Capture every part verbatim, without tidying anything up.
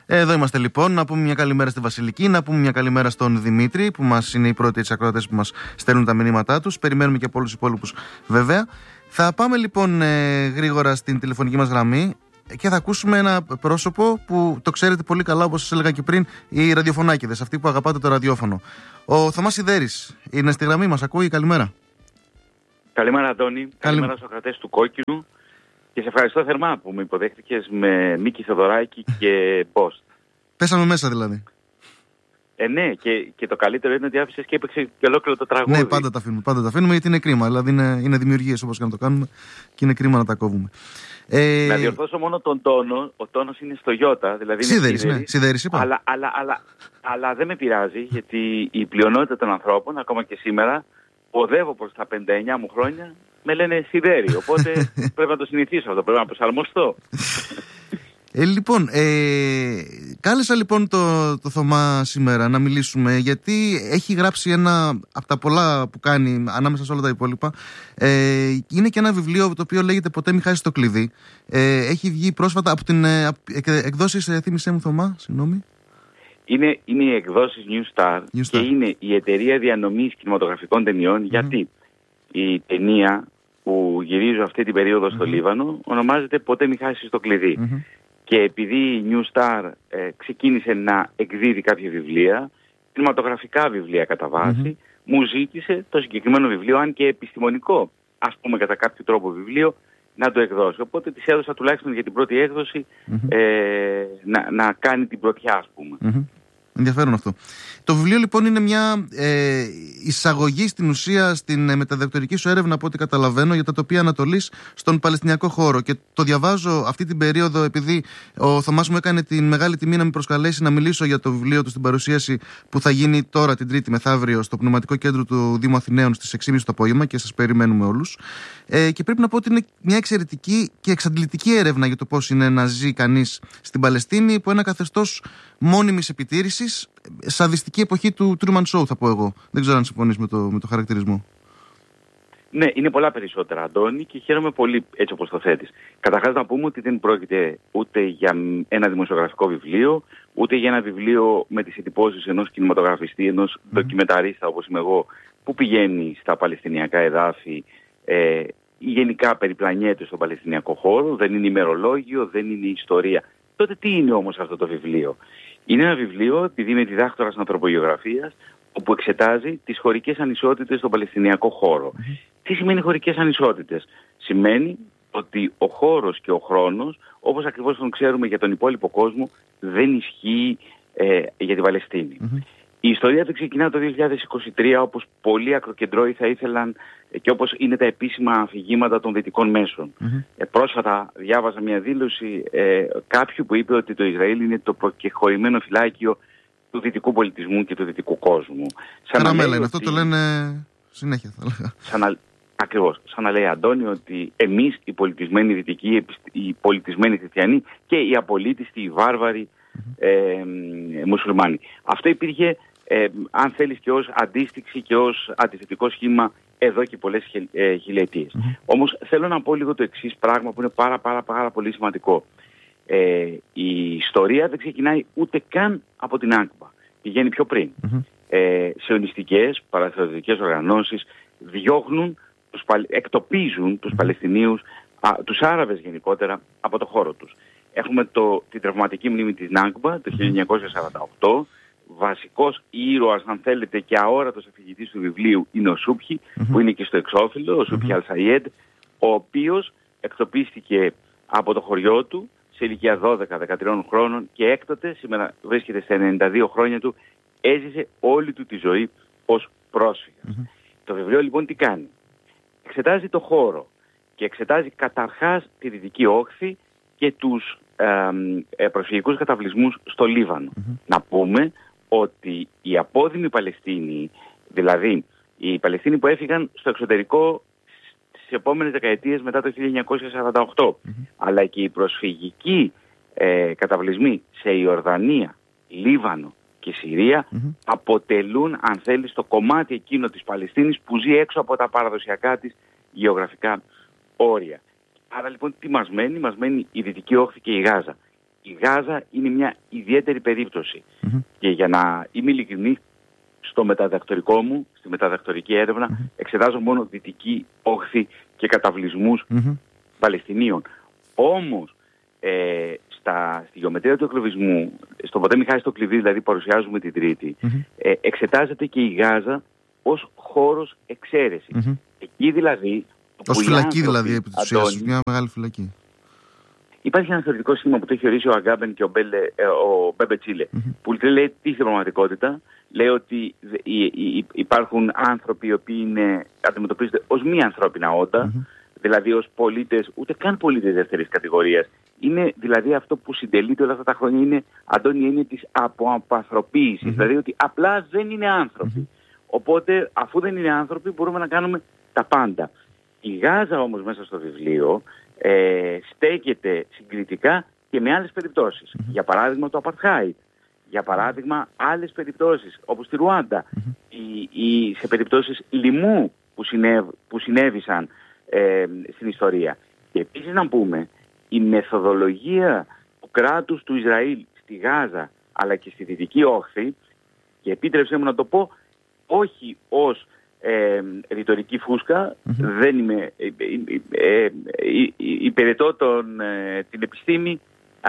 Εδώ είμαστε λοιπόν. Να πούμε μια καλημέρα στη Βασιλική, να πούμε μια καλημέρα στον Δημήτρη, που μας είναι οι πρώτοι της ακροατές που μας στέλνουν τα μηνύματά τους. Περιμένουμε και από όλους τους υπόλοιπους βέβαια. Θα πάμε λοιπόν ε, γρήγορα στην τηλεφωνική μας γραμμή και θα ακούσουμε ένα πρόσωπο που το ξέρετε πολύ καλά, όπως σας έλεγα και πριν, οι ραδιοφωνάκηδες, αυτοί που αγαπάτε το ραδιόφωνο. Ο Θωμάς Σιδέρης είναι στη γραμμή, μας ακούει? Καλημέρα. Καλημέρα, Αντώνη. Καλη... Καλημέρα στους ακροατές του Κόκκινου. Και σε ευχαριστώ θερμά που με υποδέχτηκες με Μίκη Θεοδωράκη και Post. Πέσαμε μέσα δηλαδή. Ε, ναι, και, και το καλύτερο είναι ότι άφησες και έπαιξε και ολόκληρο το τραγούδι. Ναι, πάντα τα αφήνουμε, πάντα τα αφήνουμε γιατί είναι κρίμα. Δηλαδή είναι, είναι δημιουργίες όπως και να το κάνουμε και είναι κρίμα να τα κόβουμε. Ε... Να διορθώσω μόνο τον τόνο. Ο τόνος είναι στο γιώτα, δηλαδή είναι Σίδερης, ναι, Σίδερης είπα. Αλλά, αλλά, αλλά, αλλά δεν με πειράζει, γιατί η πλειονότητα των ανθρώπων, ακόμα και σήμερα, οδεύω προς τα πενήντα εννιά μου χρόνια, με λένε Σιδέρη. Οπότε πρέπει να το συνηθίσω αυτό, πρέπει να προσαρμοστώ. Ε, λοιπόν, ε, κάλεσα λοιπόν το, το Θωμά σήμερα να μιλήσουμε, γιατί έχει γράψει ένα από τα πολλά που κάνει ανάμεσα σε όλα τα υπόλοιπα. Ε, είναι και ένα βιβλίο το οποίο λέγεται «Ποτέ μη χάσεις το κλειδί». Ε, έχει βγει πρόσφατα από την ε, εκδόσεις, ε, θύμισέ μου Θωμά, συγγνώμη. Είναι, είναι οι εκδόσεις New Star, New Star και είναι η εταιρεία διανομής κινηματογραφικών ταινιών, mm-hmm. γιατί η ταινία που γυρίζω αυτή την περίοδο στο mm-hmm. Λίβανο ονομάζεται «Ποτέ μη χάσεις το κλειδί». Mm-hmm. Και επειδή η New Star ε, ξεκίνησε να εκδίδει κάποια βιβλία, κινηματογραφικά βιβλία κατά βάση, mm-hmm. μου ζήτησε το συγκεκριμένο βιβλίο, αν και επιστημονικό, ας πούμε κατά κάποιο τρόπο βιβλίο, να το εκδώσει. Οπότε της έδωσα τουλάχιστον για την πρώτη έκδοση mm-hmm. ε, να, να κάνει την πρωτιά, ας πούμε. Mm-hmm. Ενδιαφέρον αυτό. Το βιβλίο λοιπόν είναι μια ε, εισαγωγή στην ουσία στην ε, μεταδιδακτορική σου έρευνα, από ό,τι καταλαβαίνω, για τα τοπία Ανατολής στον Παλαιστινιακό χώρο. Και το διαβάζω αυτή την περίοδο επειδή ο Θωμάς μου έκανε την μεγάλη τιμή να με προσκαλέσει να μιλήσω για το βιβλίο του στην παρουσίαση που θα γίνει τώρα την Τρίτη μεθαύριο στο Πνευματικό Κέντρο του Δήμου Αθηναίων στις έξι και μισή το απόγευμα και σας περιμένουμε όλους. Ε, και πρέπει να πω ότι είναι μια εξαιρετική και εξαντλητική έρευνα για το πώς είναι να ζει κανείς στην Παλαιστίνη υπό ένα καθεστώς μόνιμης επιτήρησης, σαδιστική εποχή του Truman Show, θα πω εγώ. Δεν ξέρω αν συμφωνείς με το, με το χαρακτηρισμό. Ναι, είναι πολλά περισσότερα, Αντώνη, και χαίρομαι πολύ έτσι όπως το θέτεις. Καταρχάς να πούμε ότι δεν πρόκειται ούτε για ένα δημοσιογραφικό βιβλίο, ούτε για ένα βιβλίο με τις εντυπώσεις ενός κινηματογραφιστή, ενός mm. ντοκιμενταρίστα όπως είμαι εγώ, που πηγαίνει στα παλαιστινιακά εδάφη, ε, γενικά περιπλανιέται στον παλαιστινιακό χώρο, δεν είναι ημερολόγιο, δεν είναι ιστορία. Τότε τι είναι όμως αυτό το βιβλίο? Είναι ένα βιβλίο, επειδή είμαι διδάκτορας ανθρωπογεωγραφίας, όπου εξετάζει τις χωρικές ανισότητες στον παλαιστινιακό χώρο. Mm-hmm. Τι σημαίνει χωρικές ανισότητες? Σημαίνει ότι ο χώρος και ο χρόνος, όπως ακριβώς τον ξέρουμε για τον υπόλοιπο κόσμο, δεν ισχύει ε, για την Παλαιστίνη. Mm-hmm. Η ιστορία του ξεκινά το δύο χιλιάδες είκοσι τρία, όπως πολλοί ακροκεντρώοι θα ήθελαν και όπως είναι τα επίσημα αφηγήματα των δυτικών μέσων. Mm-hmm. Ε, πρόσφατα διάβαζα μια δήλωση ε, κάποιου που είπε ότι το Ισραήλ είναι το προκεχωρημένο φυλάκιο του δυτικού πολιτισμού και του δυτικού κόσμου. Καραμέλα είναι, αυτό το λένε συνέχεια θα λέγα. Σαν να, ακριβώς. Σαν να λέει Αντώνη ότι εμείς οι πολιτισμένοι δυτικοί, οι πολιτισμένοι χριστιανοί και οι απολύτιστοι, οι βάρβαροι mm-hmm. ε, μουσουλμάνοι. Αυτό υπήρχε, ε, αν θέλεις, και ως αντίστοιξη και ως αντιθετικό σχήμα εδώ και πολλές ε, χιλιετίες. Mm-hmm. Όμως θέλω να πω λίγο το εξής πράγμα που είναι πάρα πάρα πάρα πολύ σημαντικό. Ε, η ιστορία δεν ξεκινάει ούτε καν από την Άγκμπα. Πηγαίνει πιο πριν. Mm-hmm. Ε, σιωνιστικές, παραστρατιωτικές οργανώσεις διώχνουν, τους, εκτοπίζουν τους mm-hmm. Παλαιστινίους, α, τους Άραβες γενικότερα, από το χώρο τους. Έχουμε το, την τραυματική μνήμη της Νάγκμπα το χίλια εννιακόσια σαράντα οκτώ. Βασικός ήρωας, αν θέλετε, και αόρατος αφηγητής του βιβλίου είναι ο Σούμπχι, mm-hmm. που είναι και στο εξώφυλλο, ο Σούμπχι mm-hmm. Αλ-Σαϊέντ, ο οποίος εκτοπίστηκε από το χωριό του σε ηλικία δώδεκα δεκατρία χρόνων και έκτοτε, σήμερα βρίσκεται στα ενενήντα δύο χρόνια του, έζησε όλη του τη ζωή ως πρόσφυγας. Mm-hmm. Το βιβλίο λοιπόν τι κάνει? Εξετάζει το χώρο και εξετάζει καταρχάς τη Δυτική Όχθη και τους ε, ε, προσφυγικούς καταβλισμούς στο Λίβανο. Mm-hmm. Να πούμε ότι οι απόδημοι Παλαιστίνοι, δηλαδή οι Παλαιστίνοι που έφυγαν στο εξωτερικό στις επόμενες δεκαετίες μετά το χίλια εννιακόσια σαράντα οκτώ, mm-hmm. αλλά και οι προσφυγικοί ε, καταβλισμοί σε Ιορδανία, Λίβανο και Συρία mm-hmm. αποτελούν, αν θέλεις, το κομμάτι εκείνο της Παλαιστίνης που ζει έξω από τα παραδοσιακά της γεωγραφικά όρια. Άρα λοιπόν τι μας μένει? Μας μένει η Δυτική Όχθη και η Γάζα. Η Γάζα είναι μια ιδιαίτερη περίπτωση. Mm-hmm. Και για να είμαι ειλικρινής, στο μεταδακτορικό μου, στη μεταδακτορική έρευνα, mm-hmm. εξετάζω μόνο δυτική όχθη και καταβλισμούς mm-hmm. Παλαιστινίων. Όμως, ε, στα, στη γεωμετρία του εγκλωβισμού, στο ποτέ Μιχάλη στο κλειδί, δηλαδή παρουσιάζουμε την Τρίτη, mm-hmm. ε, εξετάζεται και η Γάζα ως χώρος εξαίρεσης. Mm-hmm. Εκεί δηλαδή... Ως φυλακή άνθρωποι, δηλαδή, επί της ουσίας, μια μεγάλη φυλακή. Υπάρχει ένα θεωρητικό σχήμα που το έχει ορίσει ο Αγκάμπεν και ο, Μπέλε, ο Μπέμπε Τσίλε, mm-hmm. που λέει τι στην πραγματικότητα. Λέει ότι υπάρχουν άνθρωποι οι οποίοι είναι, αντιμετωπίζονται ως μη ανθρώπινα όντα, mm-hmm. δηλαδή ως πολίτες, ούτε καν πολίτες δεύτερης κατηγορίας. Είναι δηλαδή αυτό που συντελείται όλα αυτά τα χρόνια, είναι, Αντώνη, είναι της αποανθρωποίησης, mm-hmm. δηλαδή ότι απλά δεν είναι άνθρωποι. Mm-hmm. Οπότε, αφού δεν είναι άνθρωποι, μπορούμε να κάνουμε τα πάντα. Η Γάζα όμως μέσα στο βιβλίο ε, στέκεται συγκριτικά και με άλλες περιπτώσεις. Mm-hmm. Για παράδειγμα το Apartheid. Για παράδειγμα άλλες περιπτώσεις όπως τη Ρουάντα. Mm-hmm. ή, ή σε περιπτώσεις λοιμού που, συνέβ, που συνέβησαν ε, στην ιστορία. Και επίσης να πούμε, η μεθοδολογία του κράτους του Ισραήλ στη Γάζα αλλά και στη Δυτική Όχθη, και επίτρεψέ μου να το πω όχι ως Ε, ρητορική φούσκα, mm-hmm. δεν είμαι ε, ε, ε, ε, υπηρετώ τον, ε, την επιστήμη α,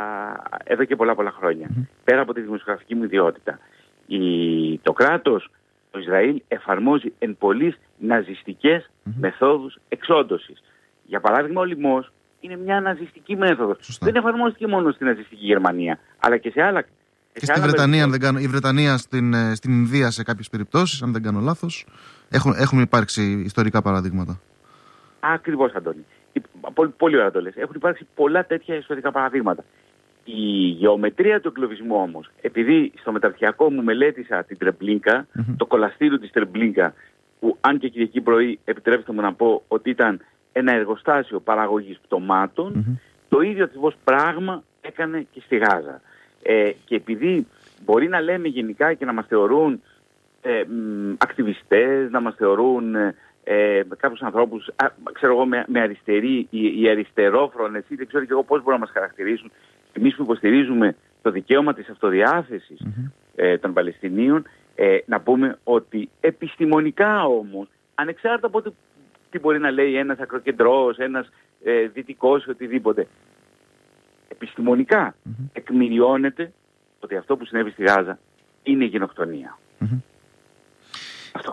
εδώ και πολλά πολλά χρόνια. Mm-hmm. Πέρα από τη δημοσιογραφική μου ιδιότητα. Η, το κράτος, το Ισραήλ, εφαρμόζει εν πολλοίς ναζιστικές mm-hmm. μεθόδους εξόντωσης. Για παράδειγμα, ο λοιμός είναι μια ναζιστική μέθοδος. Σωστά. Δεν εφαρμόστηκε μόνο στην ναζιστική Γερμανία, αλλά και σε άλλα. Και στη Βρετανία, αν δεν κάνω, η Βρετανία στην, στην Ινδία σε κάποιες περιπτώσεις, αν δεν κάνω λάθος, έχουν, έχουν υπάρξει ιστορικά παραδείγματα. Ακριβώς, Αντώνη. Πολύ, πολύ ωραία το λες. Έχουν υπάρξει πολλά τέτοια ιστορικά παραδείγματα. Η γεωμετρία του εγκλωβισμού όμως, επειδή στο μεταπτυχιακό μου μελέτησα την Τρεμπλίνκα, mm-hmm. το κολαστήριο της Τρεμπλίνκα, που αν και Κυριακή πρωί επιτρέψτε μου να πω ότι ήταν ένα εργοστάσιο παραγωγής πτωμάτων, mm-hmm. το ίδιο ακριβώς πράγμα έκανε και στη Γάζα. Ε, και επειδή μπορεί να λέμε γενικά και να μας θεωρούν ε, μ, ακτιβιστές, να μας θεωρούν ε, κάποιους ανθρώπους, α, ξέρω εγώ, με, με αριστερή ή, ή αριστερόφρονες ή δεν ξέρω και εγώ πώς μπορούν να μας χαρακτηρίσουν, εμείς που υποστηρίζουμε το δικαίωμα της αυτοδιάθεσης mm-hmm. ε, των Παλαιστινίων, ε, να πούμε ότι επιστημονικά όμως, ανεξάρτητα από το τι μπορεί να λέει ένας ακροκεντρός, ένας ε, δυτικός, οτιδήποτε, επιστημονικά mm-hmm. εκμηριώνεται ότι αυτό που συνέβη στη Γάζα είναι γενοκτονία. Mm-hmm. Αυτό.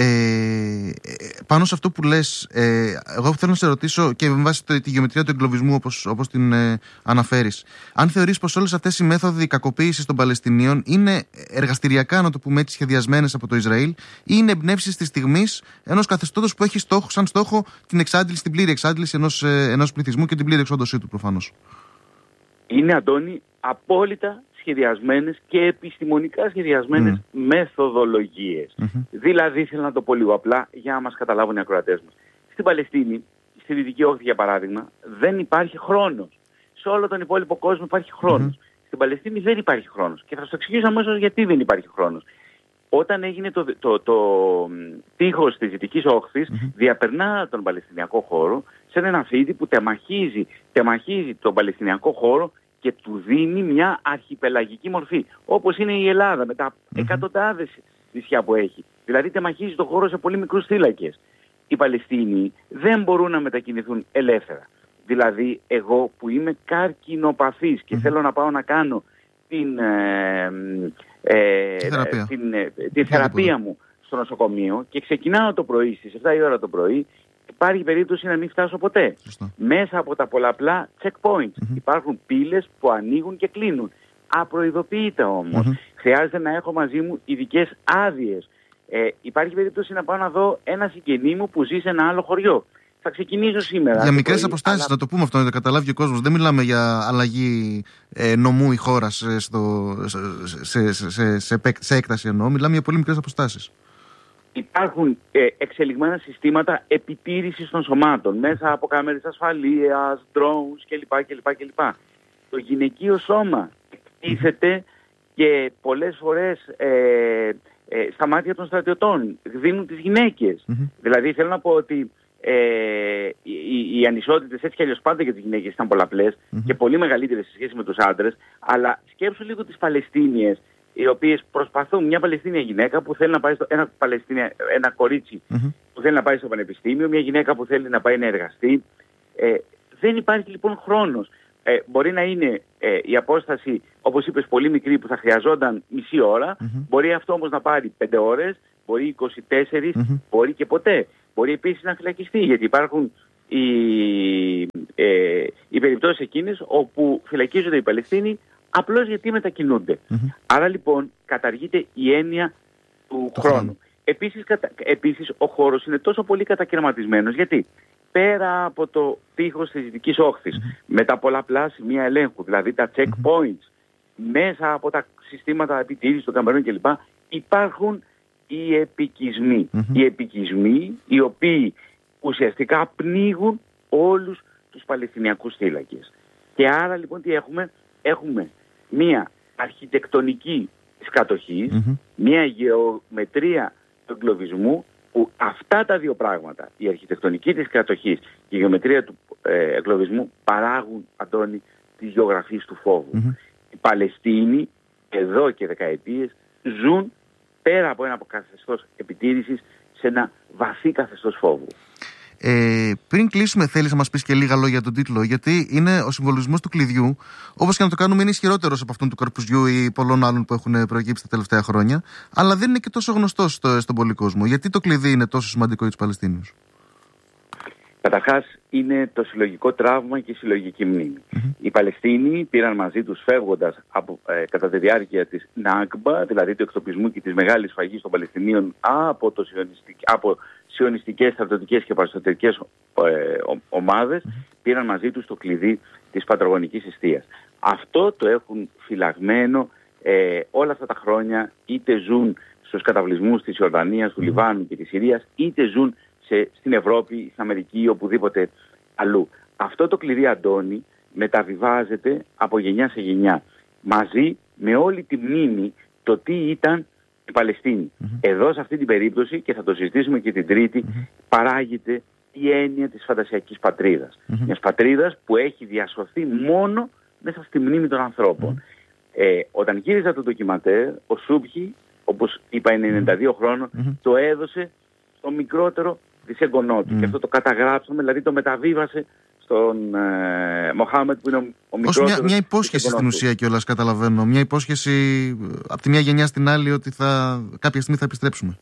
Ε, πάνω σε αυτό που λες, ε, εγώ θέλω να σε ρωτήσω και με βάση τη γεωμετρία του εγκλωβισμού όπως, όπως την ε, αναφέρεις, αν θεωρείς πως όλες αυτές οι μέθοδοι κακοποίησης των Παλαιστινίων είναι εργαστηριακά, να το πούμε έτσι, σχεδιασμένες από το Ισραήλ, ή είναι εμπνεύσεις της στιγμής ενός καθεστώτος που έχει στόχο, σαν στόχο την εξάντληση, την πλήρη εξάντληση ενός, ε, ενός πληθυσμού και την πλήρη εξόντωσή του προφανώς? Είναι, Αντώνη, απόλυτα σχεδιασμένες και επιστημονικά σχεδιασμένες mm. μεθοδολογίες. Mm-hmm. Δηλαδή, θέλω να το πω λίγο απλά για να μας καταλάβουν οι ακροατές μας. Στην Παλαιστίνη, στη Δυτική Όχθη για παράδειγμα, δεν υπάρχει χρόνος. Σε όλο τον υπόλοιπο κόσμο υπάρχει χρόνος. Mm-hmm. Στην Παλαιστίνη δεν υπάρχει χρόνος. Και θα σας το εξηγήσω αμέσως γιατί δεν υπάρχει χρόνος. Όταν έγινε το, το, το, το τείχος της Δυτικής Όχθης, mm-hmm. διαπερνά τον Παλαιστινιακό χώρο σε έναν αμφίτη που τεμαχίζει, τεμαχίζει τον Παλαιστινιακό χώρο και του δίνει μια αρχιπελαγική μορφή. Όπως είναι η Ελλάδα με τα mm-hmm. εκατοντάδες νησιά που έχει. Δηλαδή τεμαχίζει τον χώρο σε πολύ μικρούς θύλακες. Οι Παλαιστίνοι δεν μπορούν να μετακινηθούν ελεύθερα. Δηλαδή εγώ που είμαι καρκινοπαθής και mm-hmm. θέλω να πάω να κάνω την, ε, ε, τη θεραπεία, την, ε, τη θεραπεία μου στο νοσοκομείο και ξεκινάω το πρωί στις επτά η ώρα το πρωί, υπάρχει περίπτωση να μην φτάσω ποτέ. Σωστά. Μέσα από τα πολλαπλά checkpoints mm-hmm. υπάρχουν πύλες που ανοίγουν και κλείνουν. Απροειδοποιείται όμως. Mm-hmm. Χρειάζεται να έχω μαζί μου ειδικές άδειες. Ε, υπάρχει περίπτωση να πάω να δω ένα συγγενή μου που ζει σε ένα άλλο χωριό. Θα ξεκινήσω σήμερα. Για μικρές αποστάσεις, αλλά... να το πούμε αυτό, να το καταλάβει ο κόσμος. Δεν μιλάμε για αλλαγή ε, νομού ή χώρας στο, σε, σε, σε, σε, σε έκταση εννοώ. Μιλάμε για πολύ μικρές αποστάσεις. Υπάρχουν ε, εξελιγμένα συστήματα επιτήρησης των σωμάτων μέσα από κάμερες ασφαλείας, drones κλπ. κλπ, κλπ. Το γυναικείο σώμα εκτίθεται και πολλές φορές ε, ε, στα μάτια των στρατιωτών δίνουν τις γυναίκες. Mm-hmm. Δηλαδή θέλω να πω ότι ε, οι, οι ανισότητες έτσι κι αλλιώς πάντα για τις γυναίκες ήταν πολλαπλές mm-hmm. και πολύ μεγαλύτερες σε σχέση με τους άντρες, αλλά σκέψου λίγο τις Παλαιστίνιες, οι οποίες προσπαθούν, μια Παλαιστίνια γυναίκα που θέλει να πάει στο, ένα, Παλαιστίνια, ένα κορίτσι mm-hmm. που θέλει να πάει στο πανεπιστήμιο, μια γυναίκα που θέλει να πάει να εργαστεί. Ε, δεν υπάρχει λοιπόν χρόνος. Ε, μπορεί να είναι ε, η απόσταση, όπως είπες, πολύ μικρή που θα χρειαζόταν μισή ώρα, mm-hmm. μπορεί αυτό όμως να πάρει πέντε ώρες, μπορεί είκοσι τέσσερα, mm-hmm. μπορεί και ποτέ. Μπορεί επίσης να φυλακιστεί, γιατί υπάρχουν οι, ε, οι περιπτώσεις εκείνες όπου φυλακίζονται οι Παλαιστίνοι απλώς γιατί μετακινούνται. Mm-hmm. Άρα λοιπόν καταργείται η έννοια του χρόνου. χρόνου. Επίσης, κατα... επίσης ο χώρος είναι τόσο πολύ κατακαιρματισμένος, γιατί πέρα από το τείχος της δυτικής όχθης, mm-hmm. με τα πολλαπλά σημεία ελέγχου, δηλαδή τα checkpoints, mm-hmm. μέσα από τα συστήματα επιτήρησης των καμερών κλπ, υπάρχουν οι επικισμοί. Mm-hmm. Οι επικισμοί οι οποίοι ουσιαστικά πνίγουν όλους τους Παλαιστινιακούς θύλακες. Και άρα λοιπόν τι έχουμε? Έχουμε μία αρχιτεκτονική της κατοχής, mm-hmm. μία γεωμετρία του εγκλωβισμού, που αυτά τα δύο πράγματα, η αρχιτεκτονική της κατοχής και η γεωμετρία του ε, εγκλωβισμού, παράγουν, Αντώνη, τις γεωγραφίες του φόβου. Mm-hmm. Οι Παλαιστίνοι εδώ και δεκαετίες ζουν πέρα από ένα καθεστώς επιτήρησης σε ένα βαθύ καθεστώς φόβου. Ε, πριν κλείσουμε, θέλεις να μας πεις και λίγα λόγια για τον τίτλο? Γιατί είναι ο συμβολισμός του κλειδιού, όπως και να το κάνουμε, είναι ισχυρότερος από αυτόν του καρπουζιού ή πολλών άλλων που έχουν προκύψει τα τελευταία χρόνια, αλλά δεν είναι και τόσο γνωστός στο, στον πολύ κόσμο. Γιατί το κλειδί είναι τόσο σημαντικό για τους Παλαιστίνιους? Καταρχάς, είναι το συλλογικό τραύμα και η συλλογική μνήμη. Mm-hmm. Οι Παλαιστίνοι πήραν μαζί τους, φεύγοντας από, ε, κατά τη διάρκεια της Νάκμπα, δηλαδή του εκτοπισμού και της μεγάλης φαγής των Παλαιστινίων από, το σιωνιστικ, από σιωνιστικές, στρατιωτικές και παραστατικές ε, ομάδες, mm-hmm. πήραν μαζί τους το κλειδί της πατρογονικής εστίας. Αυτό το έχουν φυλαγμένο ε, όλα αυτά τα χρόνια, είτε ζουν στους καταβλισμούς της Ιορδανίας, του mm-hmm. Λιβάνου και της Συρίας, είτε ζουν στην Ευρώπη, στην Αμερική ή οπουδήποτε αλλού. Αυτό το κλειδί, Αντώνη, μεταβιβάζεται από γενιά σε γενιά, μαζί με όλη τη μνήμη το τι ήταν η Παλαιστίνη. Mm-hmm. Εδώ, σε αυτή την περίπτωση, και θα το συζητήσουμε και την Τρίτη, mm-hmm. παράγεται η έννοια της φαντασιακής πατρίδας. Mm-hmm. Μιας πατρίδας που έχει διασωθεί μόνο μέσα στη μνήμη των ανθρώπων. Mm-hmm. Ε, όταν γύριζα το ντοκιμαντέρ, ο Σούμπχη, όπως είπα, είναι ενενήντα δύο χρόνων, mm-hmm. το έδωσε στο μικρότερο της εγγονό του. Mm. Και αυτό το καταγράψαμε, δηλαδή το μεταβίβασε στον ε, Μοχάμετ, που είναι ο, ο μικρότερος. Ως μια, μια υπόσχεση στην ουσία κιόλας, καταλαβαίνω. Μια υπόσχεση από τη μια γενιά στην άλλη ότι θα, κάποια στιγμή θα επιστρέψουμε.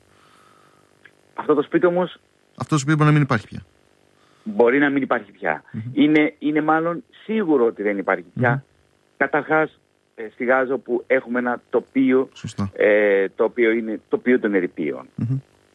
Αυτό το σπίτι όμως... Αυτό το σπίτι μπορεί να μην υπάρχει πια. Μπορεί να μην υπάρχει πια. Mm-hmm. Είναι, είναι μάλλον σίγουρο ότι δεν υπάρχει πια. Mm-hmm. Καταρχάς, ε, στη Γάζα, που έχουμε ένα τοπίο, ε, το οποίο είναι τοπίο των ερειπίων. Mm-hmm.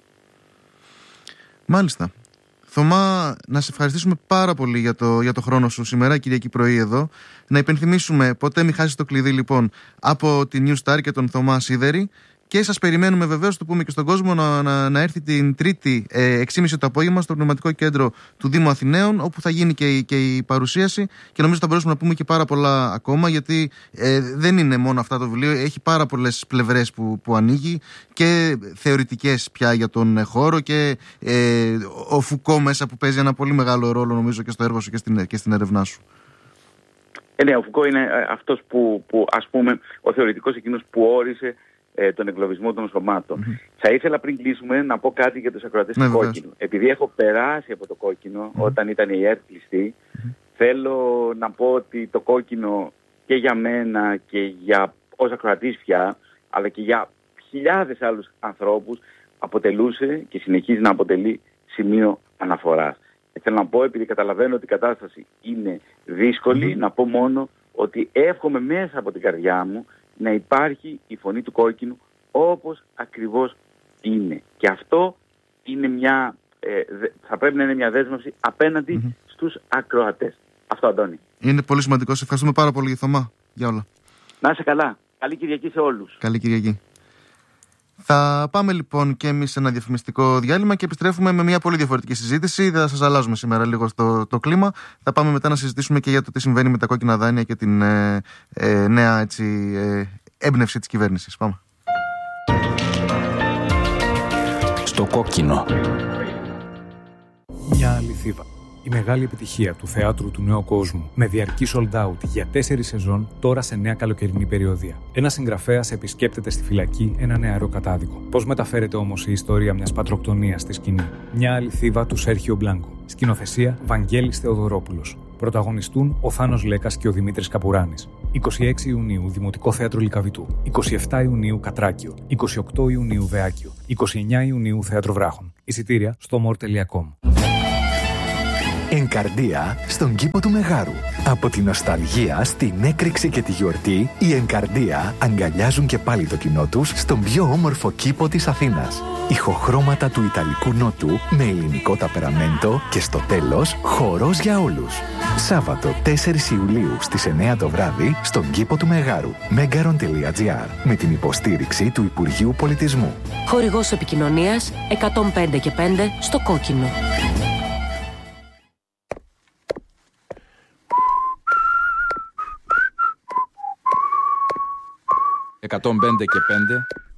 Μάλιστα. Θωμά, να σε ευχαριστήσουμε πάρα πολύ για το, για το χρόνο σου σήμερα, Κυριακή πρωί εδώ. Να υπενθυμίσουμε, ποτέ μην χάσεις το κλειδί, λοιπόν, από τη New Star και τον Θωμά Σίδερη. Και σας περιμένουμε βεβαίως, το πούμε και στον κόσμο, να, να, να έρθει την Τρίτη ε, έξι και μισή το απόγευμα στο Πνευματικό Κέντρο του Δήμου Αθηναίων, όπου θα γίνει και, και η παρουσίαση. Και νομίζω θα μπορέσουμε να πούμε και πάρα πολλά ακόμα, γιατί ε, δεν είναι μόνο αυτά το βιβλίο. Έχει πάρα πολλές πλευρές που, που ανοίγει, και θεωρητικές πια για τον χώρο, και ε, ο Φουκώ μέσα, που παίζει ένα πολύ μεγάλο ρόλο, νομίζω, και στο έργο σου και στην, και στην έρευνά σου. Ε, ναι, ο Φουκώ είναι αυτός που, που, ας πούμε, ο θεωρητικός εκείνος που όρισε τον εγκλωβισμό των σωμάτων. Mm-hmm. Θα ήθελα, πριν κλείσουμε, να πω κάτι για τους ακροατές του Κόκκινου. Επειδή έχω περάσει από το Κόκκινο mm-hmm. όταν ήταν η ΕΡΤ κλειστή, mm-hmm. θέλω να πω ότι το Κόκκινο και για μένα και για ως ακροατής πια, αλλά και για χιλιάδες άλλους ανθρώπους, αποτελούσε και συνεχίζει να αποτελεί σημείο αναφοράς. Θέλω να πω, επειδή καταλαβαίνω ότι η κατάσταση είναι δύσκολη, mm-hmm. να πω μόνο ότι εύχομαι μέσα από την καρδιά μου να υπάρχει η φωνή του Κόκκινου όπως ακριβώς είναι. Και αυτό είναι μια, ε, θα πρέπει να είναι μια δέσμευση απέναντι mm-hmm. στους ακροατές. Αυτό, Αντώνη. Είναι πολύ σημαντικό. Σε ευχαριστούμε πάρα πολύ, Θωμά, για όλα. Να είσαι καλά. Καλή Κυριακή σε όλους. Καλή Κυριακή. Θα πάμε λοιπόν και εμείς σε ένα διαφημιστικό διάλειμμα και επιστρέφουμε με μια πολύ διαφορετική συζήτηση. Δεν θα σας αλλάζουμε σήμερα λίγο στο το κλίμα. Θα πάμε μετά να συζητήσουμε και για το τι συμβαίνει με τα κόκκινα δάνεια και την ε, ε, νέα έτσι, ε, έμπνευση της κυβέρνησης. Πάμε. Στο κόκκινο. Μια Θήβα. Η μεγάλη επιτυχία του θεάτρου του νέου κόσμου, με διαρκή sold out για τέσσερις σεζόν, τώρα σε νέα καλοκαιρινή περιοδία. Ένας συγγραφέας επισκέπτεται στη φυλακή ένα νεαρό κατάδικο. Πώς μεταφέρεται όμως η ιστορία μιας πατροκτονίας στη σκηνή? Μια άλλη Θήβα του Σέρχιο Μπλάνκο. Σκηνοθεσία Βαγγέλης Θεοδωρόπουλος. Πρωταγωνιστούν ο Θάνος Λέκας και ο Δημήτρης Καπουράνης. είκοσι έξι Ιουνίου Δημοτικό Θέατρο Λυκαβητού. είκοσι επτά Ιουνίου Κατράκιο. είκοσι οκτώ Ιουνίου Βεάκιο. είκοσι εννέα Ιουνίου Θέατρο Βράχων. Εισιτήρια στο more τελεία com. Εγκαρδία στον κήπο του Μεγάρου. Από τη νοσταλγία στην έκρηξη και τη γιορτή, οι Εγκαρδία αγκαλιάζουν και πάλι το κοινό τους στον πιο όμορφο κήπο της Αθήνας. Ηχοχρώματα του Ιταλικού Νότου με ελληνικό ταπεραμέντο και στο τέλος χορός για όλους. Σάββατο τέσσερις Ιουλίου στις εννέα το βράδυ στον κήπο του Μεγάρου. megaron τελεία gr με την υποστήριξη του Υπουργείου Πολιτισμού. Χορηγός επικοινωνίας εκατόν πέντε και πέντε στο κόκκινο. εκατόν πέντε και πέντε